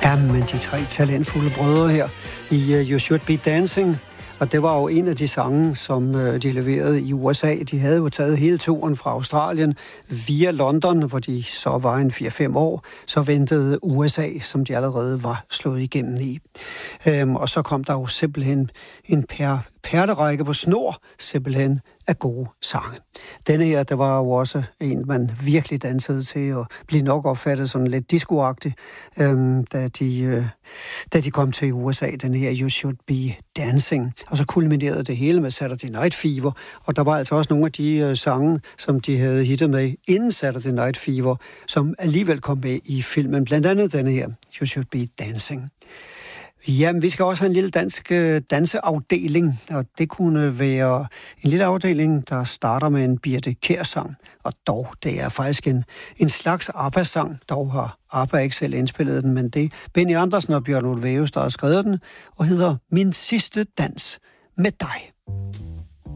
Jamen, de tre talentfulde brødre her i You Should Be Dancing. Og det var jo en af de sange, som de leverede i USA. De havde jo taget hele turen fra Australien via London, hvor de så var en 4-5 år. Så ventede USA, som de allerede var slået igennem i. Og så kom der jo simpelthen en perlerække på snor, simpelthen af gode sange. Denne her, der var jo også en, man virkelig dansede til, og blev nok opfattet sådan lidt discoagtig, da de kom til USA, den her You Should Be Dancing. Og så kulminerede det hele med Saturday Night Fever, og der var altså også nogle af de sange, som de havde hittet med inden Saturday Night Fever, som alligevel kom med i filmen, blandt andet denne her, You Should Be Dancing. Jamen, vi skal også have en lille dansk danseafdeling, og det kunne være en lille afdeling, der starter med en Birthe Kjær-sang, og dog, det er faktisk en slags ABBA-sang, dog har ABBA ikke selv indspillet den, men det er Benny Andersen og Bjørn Ulvaeus, der har skrevet den, og hedder Min sidste dans med dig.